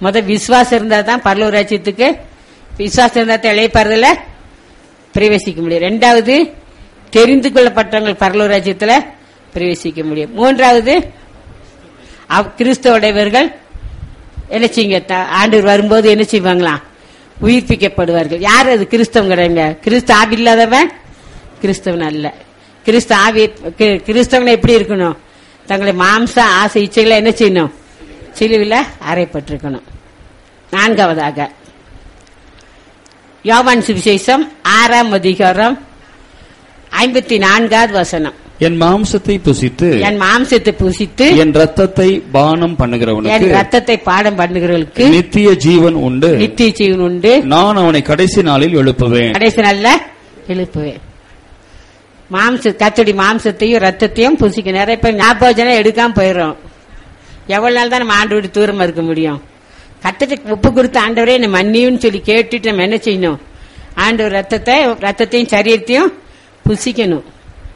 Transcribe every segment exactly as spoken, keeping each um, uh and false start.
முத விசுவாசம் இருந்தா தான் பரலோக ராஜ்யத்துக்கு, விசுவாசம் இருந்தா தான் இளைப்பாறுதல பிரவேசிக்க முடியும். ரெண்டாவது, தெரிந்து கொள்ளப்பட்டவங்க பரலோக ராஜ்யத்துல பிரவேசிக்க முடியும். மூன்றாவது, கிறிஸ்தவடையவர்கள் என்ன செய்யுங்க, ஆண்டவர் வரும்போது என்ன செய்வாங்களாம், உயிர்ப்பிக்கப்படுவார்கள். யார் அது? கிறிஸ்தவம் கிடையாது. கிறிஸ்து ஆவி இல்லாதவன் கிறிஸ்தவன் அல்ல. கிறிஸ்து ஆவி, கிறிஸ்தவனை எப்படி இருக்கணும், தங்களை மாம்ச ஆசை இச்சைகளை என்ன செய்யணும், சிலுவையில் அறையப்பட்டிருக்கணும். நான்காவதாக யோவான் சுவிசேஷம் ஆறாம் அதிகாரம் ஐம்பத்தி நான்காவது வசனம். என் மாம்சத்தை புசித்து என் மாம்சத்தை புசித்து என் ரத்தத்தை பானம் பண்ணுகிறவனுக்கு என் ரத்தத்தை பானம் பண்ணுகிறவர்களுக்கு நித்திய ஜீவன் உண்டு, நித்திய ஜீவன் உண்டு. நான் அவனை கடைசி நாளில் எழுப்புவேன். கடைசி நாள்ல எழுப்புவேன். மாம்ச கத்தடி மாம்சத்தையும் ரத்தத்தையும் புசிக்க நிறைய பேர் ஞாபகம் எடுக்காம போயிடும். எவ்வளவு நாள் தான் நம்ம ஆண்டு விட்டு தூரமா இருக்க முடியும்? கத்தத்துக்கு உப்பு கொடுத்த ஆண்டவரே என்ன மன்னியும் சொல்லி கேட்டுட்டு நம்ம என்ன செய்யணும், ஆண்டவர் ரத்தத்தை ரத்தத்தையும் சரீரத்தையும் புசிக்கணும்.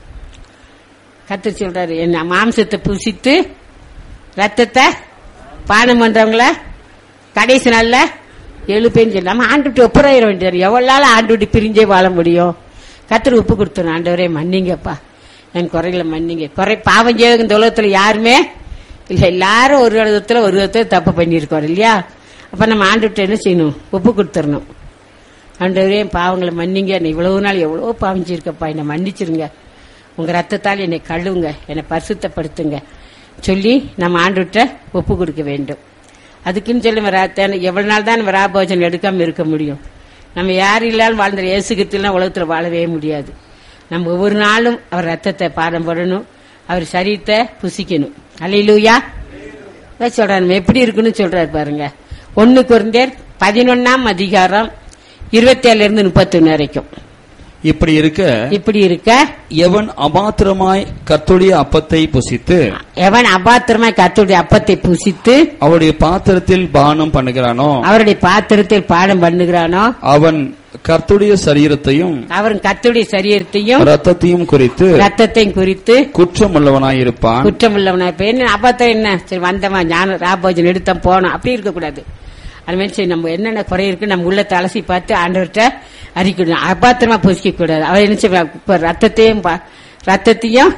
கத்து சொல்றாரு, என்ன மாம்சத்தை புசித்து ரத்தத்தை பானம் பண்றவங்கள கடைசி நாள்ல எழுப்பேன்னு சொல்லி நம்ம ஆண்டு விட்டு ஒப்புராயிர வேண்டியது. எவ்வளவு நாள் ஆண்டு விட்டு பிரிஞ்சே வாழ முடியும்? கத்தர் உப்பு கொடுத்தோம், ஆண்டவரே மன்னிங்கப்பா, என் குறைகளை மன்னிங்க. குறை பாவம் செய்ய இந்த உலகத்துல யாருமே இல்ல, எல்லாரும் ஒரு விதத்துல ஒரு விதத்துல தப்பு பண்ணிருக்கோம் இல்லையா? அப்ப நம்ம ஆண்டு விட்டு என்ன செய்யணும், ஒப்பு கொடுத்துடணும். ஆண்டவரே பாவங்களை மன்னிங்க, என்னை இவ்வளவு நாள் எவ்வளவு பாவம் செய்யிருக்கப்பா, என்னை மன்னிச்சிருங்க, உங்க ரத்தத்தால் என்னை கழுவுங்க, என்னை பரிசுத்தப்படுத்துங்க சொல்லி நம்ம ஆண்டு விட்ட ஒப்பு கொடுக்க வேண்டும். அதுக்குன்னு சொல்லி எவ்வளவு நாள் தான் நம்ம ராபோஜனம் எடுக்காம இருக்க முடியும்? நம்ம யாரும் இல்லாலும் வாழ்ந்த இயேசுகிறிஸ்துலாம் உலகத்துல வாழவே முடியாது. நம்ம ஒவ்வொரு நாளும் அவர் ரத்தத்தை பாடம் போடணும், அவர் சரீரத்தை புசிக்கணும். அல்லேலூயா சொல்றாரு. நம்ம எப்படி இருக்குன்னு சொல்றாரு பாருங்க. ஒன்னு கொரிந்தியர் பதினொன்னாம் அதிகாரம் இருபத்தி ஏழுல இருந்து முப்பத்தி ஒன்னு வரைக்கும். இப்படி இருக்க இப்படி இருக்க எவன் அபாத்திரமாய் கர்த்தருடைய அப்பத்தை புசித்து எவன் அபாத்திரமாய் கர்த்தருடைய அப்பத்தை புசித்து அவருடைய பாத்திரத்தில் பானம் பண்ணுகிறானோ அவருடைய பாத்திரத்தில் பானம் பண்ணுகிறானோ அவன் கர்த்தருடைய சரீரத்தையும் அவன் கர்த்தருடைய சரீரத்தையும் ரத்தத்தையும் குறித்து ரத்தத்தையும் குறித்து குற்றமுள்ளவனாய் இருப்பான். குற்றமுள்ளவனாய் இருப்பான். என்ன அபாத்திரம் என்ன? சரி வந்தவா ஞான ராபோஜன் எடுத்தோம் போனோம் அப்படி இருக்க கூடாது. அது மாதிரி சரி நம்ம என்னென்ன குறை இருக்கு நம்ம உள்ள அலசி பார்த்து ஆண்டவர்கிட்ட அறிக்கணும். அபாத்திரமா புசிக்க கூடாது. அவர் என்ன செய்வாங்க, ரத்தத்தையும் ரத்தத்தையும்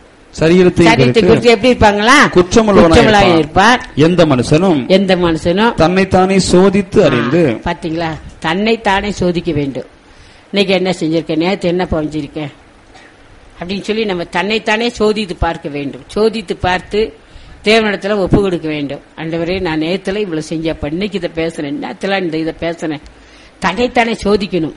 சரீரத்தை குறித்து எப்படி இருப்பாங்களா, குற்றமுள்ளவனாய் இருப்பார். எந்த மனுஷனும் எந்த மனுஷனும் தன்னைத்தானே சோதித்து அறிந்து. பாத்தீங்களா, தன்னைத்தானே சோதிக்க வேண்டும். இன்னைக்கு என்ன செஞ்சிருக்கேன், நேற்று என்ன பவஞ்சிருக்கேன் அப்படின்னு சொல்லி நம்ம தன்னைத்தானே சோதித்து பார்க்க வேண்டும். சோதித்து பார்த்து தேவனிடத்துல ஒப்பு கொடுக்க வேண்டும். ஆண்டவரே நான் நேத்துல இவ்வளவு செஞ்சப்ப இன்னைக்கு இதை பேசுறேன், நேத்துல இந்த இதை பேசுறேன். தன்னைத்தானே சோதிக்கணும்.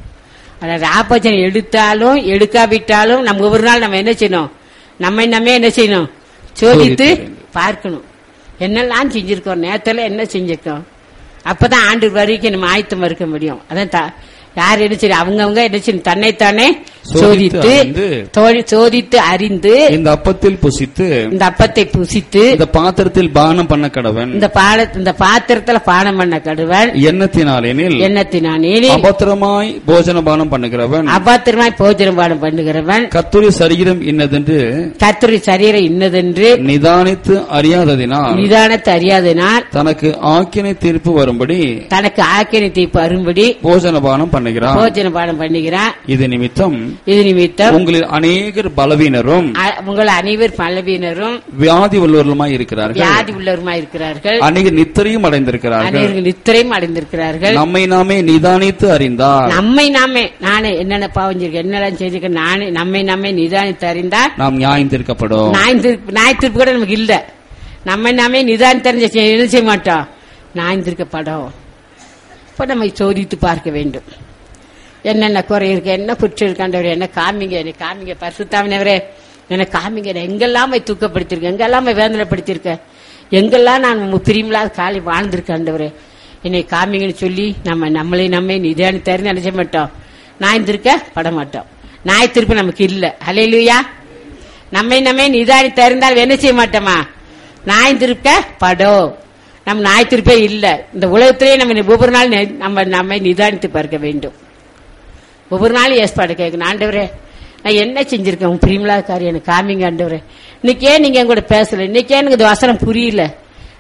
ராபோஜனம் எடுத்தாலும் எடுக்காவிட்டாலும் நம்ம ஒவ்வொரு நாள் நம்ம என்ன செய்யணும், நம்ம நம்ம என்ன செய்யணும், சோதித்து பார்க்கணும். என்னெல்லாம் செஞ்சிருக்கோம், நேத்துல என்ன செஞ்சிருக்கோம். அப்பதான் ஆண்டு வரைக்கும் நம்ம ஆயத்தம் இருக்க முடியும். அதான் யார் என்ன செய்ய அவங்க அவங்க என்ன செய்யணும், தன்னைத்தானே சோதித்து சோதித்து அறிந்து இந்த அப்பத்தில் புசித்து இந்த அப்பத்தை புசித்து இந்த பாத்திரத்தில் பானம் பண்ண கடவன். இந்த இந்த பாத்திரத்துல பானம் பண்ண கடவன். எண்ணத்தினாலேனில் எண்ணத்தினாலேனில் அபாத்திரமாய் போஜன பானம் பண்ணுகிறவன் அபாத்திரமாய் போஜன பானம் பண்ணுகிறவன் கர்த்தருடைய சரீரம் இன்னதென்று கர்த்தருடைய சரீரம் இன்னதென்று நிதானித்து அறியாததினால் நிதானத்தை அறியாததினால் தனக்கு ஆக்கினை தீர்ப்பு வரும்படி தனக்கு ஆக்கினை தீர்ப்பு வரும்படி போஜன பானம் பண்ணுகிறான் போஜன பானம் பண்ணுகிறான். இது நிமித்தம் இது நிமித்தம் உங்களில் அநேகர் பலவீனரும் உங்கள் அனைவர் பலவீனரும் வியாதி உள்ளவர்களுமாய் இருக்கிறார்கள் வியாதி உள்ளவருமாய் இருக்கிறார்கள். அநேகர் நித்திரையும் அடைந்திருக்கிறார்கள் அநேகர் நித்திரையும் அடைந்திருக்கிறார்கள். நம்மை நாமே நிதானித்து அறிந்தார் நம்மை நாமே நானே என்னென்ன பாவஞ்சிருக்கேன் என்னெல்லாம் செய்திருக்கேன் நானே நம்மை நாமே நிதானித்து அறிந்தார் நாம் நியாயம் தீர்க்கப்படும். நியாய தீர்ப்பு கூட நமக்கு இல்ல. நம்மை நாமே நிதானித்து அறிஞ்ச என்ன செய்ய மாட்டோம், நியாயம் தீர்க்கப்படும். இப்ப நம்ம சோதித்து பார்க்க வேண்டும். என்னென்ன குறை இருக்கு, என்ன குற்றம் இருக்காண்டவரே, என்ன காமிங்க, என்ன காமிங்க பரிசுத்தாவினவரே, என்ன காமிங்க, எங்கெல்லாம் தூக்கப்படுத்திருக்கேன், எங்கெல்லாம் வேதனைப்படுத்திருக்கேன், எங்கெல்லாம் நான் பிரிமில்லாத காலை வாழ்ந்திருக்காண்டவரே, என்னை காமிங்கன்னு சொல்லி நம்ம நம்மளே நம்ம நிதானித்தாரு நினைச்ச மாட்டோம், நாய்ந்திருக்க பட மாட்டோம். நாய் திருப்பி நமக்கு இல்ல. ஹல்லேலூயா. நம்மை நம்ம நிதானித்து இருந்தால் என்ன செய்ய மாட்டோமா, நாய்ந்திருக்க படம். நம்ம நாய் திருப்பே இல்ல. இந்த உலகத்திலேயே நம்ம ஒவ்வொரு நாள் நம்ம நம்மை நிதானித்து பார்க்க வேண்டும். ஒவ்வொரு நாளும் ஏற்பாடு கேட்கணும். ஆண்டவரே நான் என்ன செஞ்சிருக்கேன், உன் பிரிமிலா காரியம் எனக்கு காமிங்க ஆண்டவரே. இன்னைக்கே நீங்க என் கூட பேசல, இன்னைக்கே எனக்கு இந்த வசனம் புரியல,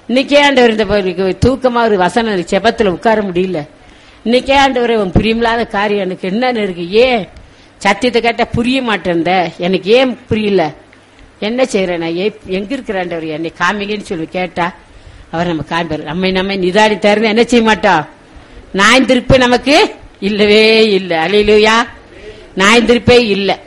இன்னைக்கே ஆண்டவர் இந்த ப- தூக்கமா ஒரு வசனம் செபத்துல உட்கார முடியல. இன்னைக்கே ஆண்டவர் உன் புரியமில்லாத காரியம் எனக்கு என்னன்னு இருக்கு, ஏன் சத்தியத்தை கேட்டா புரிய மாட்டேன்த, எனக்கு ஏன் புரியல, என்ன செய்யறேன் நான், ஏ- எங்க இருக்கிற ஆண்டவர் என்னை காமிங்கன்னு சொல்லி கேட்டா அவர் நம்ம காண்பார். நம்மை நம்ம நிதானி தருந்த என்ன செய்ய மாட்டோம், நாய் திருப்பி நமக்கு இல்லவே இல்லை. அல்லேலூயா. நாய் திருப்பே இல்லை,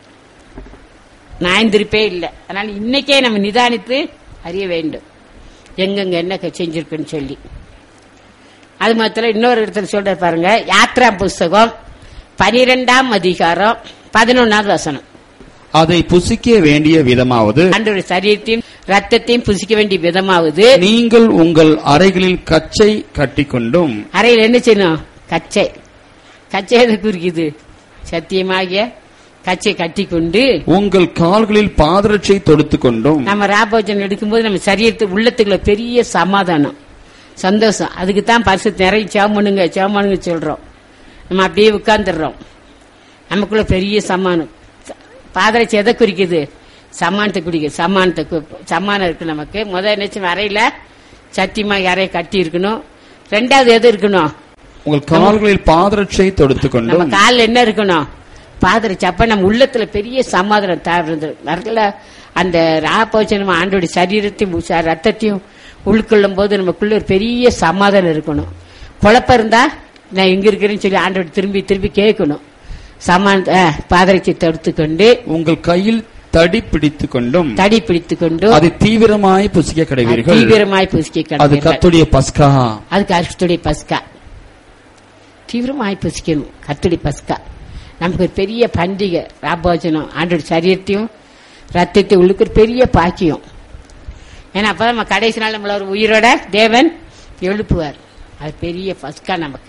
நாய் திருப்பே இல்லை. அதனால இன்னைக்கே நம்ம நிதானித்து அறிய வேண்டும் எங்கெங்க என்ன செஞ்சிருக்குன்னு சொல்லி. அது மாத்திரம் இன்னொரு இடத்துல சொல்ற பாருங்க, யாத்ரா புஸ்தகம் பனிரெண்டாம் அதிகாரம் பதினொன்னாவது வசனம். அதை புசிக்க வேண்டிய விதமாவது ஆண்டவருடைய சரீரத்தையும் ரத்தத்தையும் புசிக்க வேண்டிய விதமாவது நீங்கள் உங்கள் அறைகளில் கச்சை கட்டிக்கொண்டும். அறையில் என்ன செய்யணும், கச்சை. கச்சை எது குறிக்குது, சத்தியமாகிய கச்சை கட்டி கொண்டு உங்கள் கால்களில் பாதரட்சை தொடுத்துக் கொண்டும். நம்ம ராபோஜனம் எடுக்கும்போது நம்ம சரீரத்து உள்ளத்துக்குள்ள பெரிய சமாதானம், சந்தோஷம். அதுக்கு தான் பரிசு நிறைய சேமனுங்க சேமனுங்க சொல்றோம். நம்ம அப்படியே உட்கார்ந்துடுறோம், நமக்குள்ள பெரிய சமானம். பாதரட்சி எதை குறிக்குது, சமானத்தை குறிக்குது. சமானத்தை கு- சமானம் இருக்கு நமக்கு. முதல் நினைச்சு அறையில சத்தியமா அறையை கட்டி இருக்கணும். ரெண்டாவது எது இருக்கணும், உங்கள் கால்களில் பாதரட்சை தொடுத்துக் நம்ம கொண்டும். காலில் என்ன இருக்கணும், பாதரட்சி. அப்ப நம்ம உள்ளத்துல பெரிய சமாதானம் தேவை. நல்ல அந்த ராபோஜனம் ஆண்டோடைய சரீரத்தையும் உ- ரத்தத்தையும் உள்கொள்ளும் போது நமக்குள்ள ஒரு பெரிய சமாதானம் இருக்கணும். குழப்பம் இருந்தா நான் எங்க இருக்கிறேன்னு சொல்லி ஆண்டோட திரும்பி திரும்பி கேட்கணும். சமான பாதரட்சி தடுத்துக்கொண்டு உங்கள் கையில் தடி பிடித்துக் கொண்டும். தடி பிடித்துக் கொண்டு அதை தீவிரமாய் புசிக்க கிடைவீர்கள். தீவிரமாய் புசிக்க அது கடவீர்கள். கர்த்தருடைய பஸ்கா. அது கர்த்தருடைய பஸ்கா. தீவிரமாய் புசிக்கணும் கர்த்தருடைய பஸ்கா. நமக்கு ஒரு பெரிய பண்டிகை ராபோஜனம். ஆண்டோட சரீரத்தையும் ரத்தத்தை உள்ளுக்கு ஒரு பெரிய பாக்கியம். ஏன்னா அப்பதான் நம்ம கடைசி நாள் நம்மள ஒரு உயிரோட தேவன் எழுப்புவார். அது பெரிய பஸ்கா நமக்கு.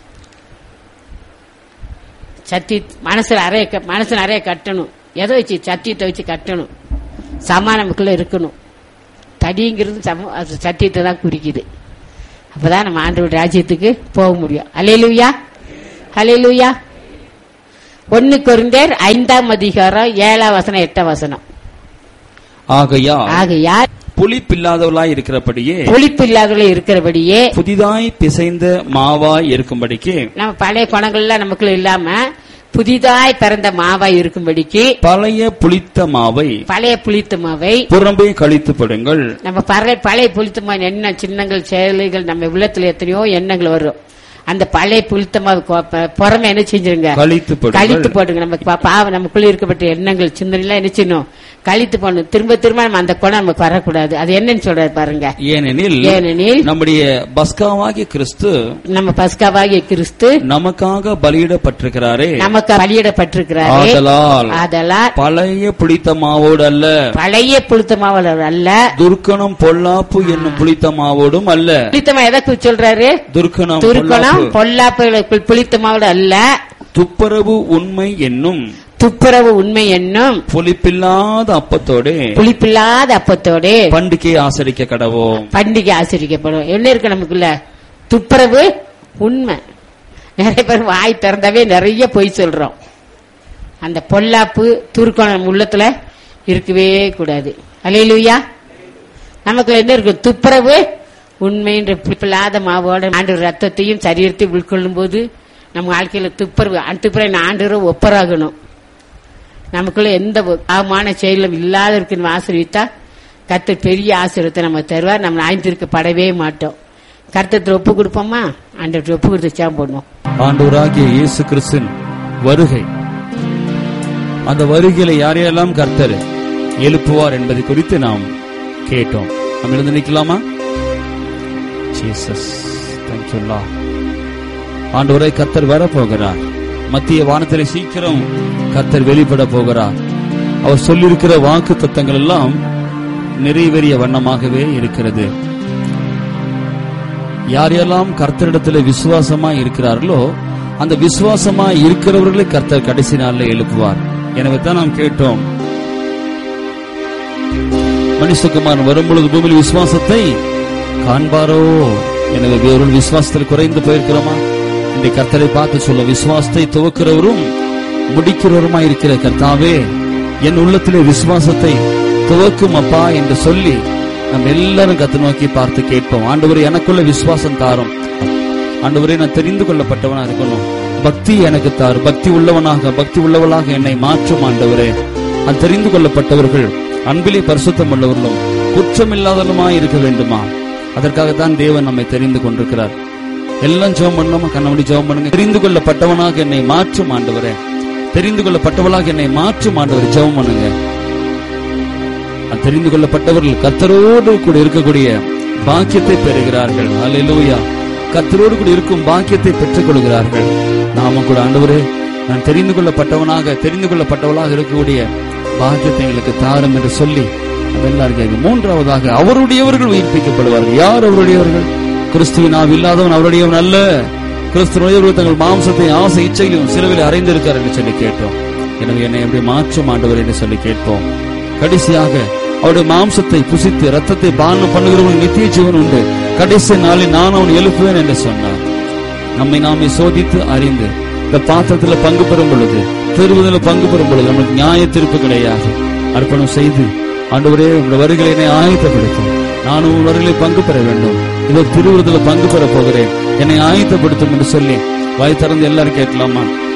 சத்தி மனசுல அறைய மனசு நிறைய கட்டணும். எதை வச்சு, சத்தியத்தை வச்சு கட்டணும். சமா நமக்குள்ள இருக்கணும். தடிங்கிறது சம- அது சத்தியத்தை தான் குறிக்குது. அப்பதான் நம்ம ஆண்டவருடைய ராஜ்யத்துக்கு போக முடியும். அல்லேலூயா, அல்லேலூயா. ஒன்னு கொரிந்தியர் ஐந்தாம் அதிகாரம் ஏழாம் வசனம் எட்டாம் வசனம். ஆகையால் ஆகையால் புளிப்பில்லாதவளாய் இருக்கிறபடியே புளிப்பில்லாதவர்களே இருக்கிறபடியே புதிதாய் பிசைந்த மாவாய் இருக்கும்படிக்கு நம்ம பழைய குணங்கள்லாம் நமக்குள்ள இல்லாம புதிதாய் பிறந்த மாவாய் இருக்கும்படிக்கு பழைய புளித்த மாவை பழைய புளித்த மாவை புறம்பே கழித்து படுங்கள். நம்ம பழைய பழைய புளித்த மாவு என்ன சின்னங்கள் செயல்கள் நம்ம உள்ளத்துல எத்தனையோ எண்ணங்கள் வரும். அந்த பழைய புளித்தமாவு புறமே என்ன செஞ்சிருங்க, கழித்து போடுங்கள். கழித்து போடுங்க. நம்ம பா- பாவம் நமக்குள்ள இருக்கப்பட்ட எண்ணங்கள் சிந்தனை எல்லாம் என்ன செய்யணும், கழித்து போடணும். திரும்ப திரும்ப நம்ம அந்த குணம் நமக்கு வரக்கூடாது. அது என்னன்னு சொல்றாரு பாருங்க. ஏனெனில் ஏனெனில் நம்முடைய பஸ்காவாகிய கிறிஸ்து நம்ம பஸ்காவாகிய கிறிஸ்து நமக்காக பலியிடப்பட்டிருக்கிறாரே. நமக்கு பலியிடப்பட்டிருக்கிறாரே. ஆதலால் ஆதலால் பழைய புளித்த மாவோடு அல்ல, பழைய புளித்த மாவு அல்ல, துர்க்கணம் பொல்லாப்பு என்னும் புளித்த மாவோடும் அல்ல. புளித்தமா எதற்கு சொல்றாரு, துர்க்கணம் துருக்கணம் பொல்லாப்பு பொல்லாப்பு புளித்த மாவோடு அல்ல, துப்புரவு உண்மை என்னும் துப்புரவு உண்மை என்னும் புளிப்பில்லாத அப்பத்தோடு புளிப்பில்லாத அப்பத்தோடு பண்டிகை ஆசரிக்க கடவோம். பண்டிகை ஆசரிக்கப்படும். என்ன இருக்கு நமக்குள்ள, துப்புரவு உண்மை. நிறைய பேர் வாய் திறந்தாவே நிறைய பொய் சொல்றோம். அந்த பொல்லாப்பு துருக்கணம் உள்ளத்துல இருக்கவே கூடாது. அல்லேலூயா. நமக்குள்ள என்ன இருக்கு, துப்புரவு உண்மை என்ற புளிப்பில்லாத மாவோட ஆண்டவர் ரத்தத்தையும் சரீரத்தையும் உட்கொள்ளும் போது நம்ம வாழ்க்கையில துப்புரவு துப்புரவு ஆண்டவரை ஒப்பராகணும். நமக்குள்ள எந்த பாவமான செயலும் இல்லாத இருக்குன்னு ஆசீர்வித்தா கர்த்தர் பெரிய ஆசீர்வாதத்தை நம்ம தருவார். நம்ம ஆய்ந்திருக்கப்படவே மாட்டோம். கர்த்தத்தை ஒப்பு கொடுப்போமா, ஆண்டவரை ஒப்பு கொடுத்து சேம் பண்ணுவோம். ஆண்டவராகிய இயேசு கிறிஸ்துவின் வருகை, அந்த வருகையில யாரையெல்லாம் கர்த்தர் எழுப்புவார் என்பதை குறித்து நாம் கேட்டோம். நம்ம எழுந்து நிக்கலாமா? Jesus, thank you Lord. ஆண்டவரை கர்த்தர் வர போகிறார். மத்திய வானத்திலே சீக்கிரம் கர்த்தர் வெளிப்பட போகிறார். அவர் சொல்லியிருக்கிற வாக்கு தத்தங்கள் எல்லாம் நிறைவேறிய வண்ணமாகவே இருக்கிறது. யாரெல்லாம் கர்த்தரிடத்தில் விசுவாசமா இருக்கிறார்களோ அந்த விசுவாசமா இருக்கிறவர்களை கர்த்தர் கடைசி நாளில் எழுப்புவார். எனவே தான் நாம் கேட்டோம், மனுஷகுமாரன் வரும்பொழுது பூமியில் விசுவாசத்தை காண்பாரோ. எனவே வேறொரு விசுவாசத்தில் குறைந்து போயிருக்கிறோமா? இந்த கர்த்தரை பார்த்து சொல்ல, விசுவாசத்தை துவக்கிறவரும் முடிக்கிறவருமா இருக்கிற கர்த்தாவே, என் உள்ளத்திலே விசுவாசத்தை துவக்கும் அப்பா என்று சொல்லி நம்ம எல்லாரும் கத்து நோக்கி பார்த்து கேட்போம். ஆண்டவரே, எனக்குள்ள விசுவாசம் தாரும். ஆண்டவரே, நான் தெரிந்து கொள்ளப்பட்டவனா இருக்கணும். பக்தி எனக்கு தார். பக்தி உள்ளவனாக பக்தி உள்ளவளாக என்னை மாற்றும். ஆண்டவரே, நான் தெரிந்து கொள்ளப்பட்டவர்கள் அன்பிலே பரிசுத்தம் உள்ளவர்களும் குற்றமில்லாதவருமாய் இருக்க வேண்டுமா? அதற்காகத்தான் தேவன் நம்மை தெரிந்து கொண்டிருக்கிறார். எல்லாம் ஜெபம் பண்ணாம கண்ணபடி ஜெபம் பண்ணுங்க. தெரிந்து கொள்ளப்பட்டவனாக என்னை மாற்றும் ஆண்டவரே, தெரிந்து கொள்ளப்பட்டவளாக என்னை மாற்றும் ஆண்டவரே. ஜெபம் பண்ணுங்க. தெரிந்து கொள்ளப்பட்டவர்கள் கர்த்தரோடு கூட இருக்கக்கூடிய பாக்கியத்தை பெறுகிறார்கள். அல்லேலூயா. கர்த்தரோடு கூட இருக்கும் பாக்கியத்தை பெற்றுக் கொள்கிறார்கள். நாம கூட ஆண்டவரே, நான் தெரிந்து கொள்ளப்பட்டவனாக தெரிந்து கொள்ளப்பட்டவளாக இருக்கக்கூடிய பாக்கியத்தை எங்களுக்கு தாரும் என்று சொல்லி எல்லாருக்கும். மூன்றாவதாக, அவருடையவர்கள் உயிர்ப்பிக்கப்படுவார்கள். யார் அவருடையவர்கள்? கிறிஸ்துவின் ஆவி இல்லாதவன் அவருடையவன் அல்ல. கிறிஸ்துவர்கள் தங்கள் மாம்சத்தை ஆசை இச்சையிலும் சிலுவையில் அறைந்திருக்கார் என்று சொல்லி கேட்டோம். எனவே என்னை எப்படி மாற்றும் ஆண்டவர் என்று சொல்லி கேட்போம். கடைசியாக, அவருடைய மாம்சத்தை புசித்து ரத்தத்தை பானம் பண்ணுகிறவர்கள் நித்திய ஜீவன் உண்டு, கடைசி நாளில் நான் அவன் எழுப்புவேன் என்று சொன்னார். நம்மை நாமே சோதித்து அறிந்து இந்த பாத்திரத்தில் பங்கு பெறும் பொழுது, திருவுதலில் பங்கு பெறும் பொழுது நமக்கு நியாய தீர்ப்பு கிடையாது. அர்ப்பணம் செய்து, ஆண்டவரே, உங்கள் வருகையை என்னை ஆயத்தப்படுத்தும், நானும் உங்கள் வருகையை பங்கு பெற வேண்டும், இதோ திருவுதலில் பங்கு பெற போகிறேன், என்னை ஆயத்தப்படுத்தும் என்று சொல்லி வாய் திறந்து எல்லாரும் கேட்கலாமா?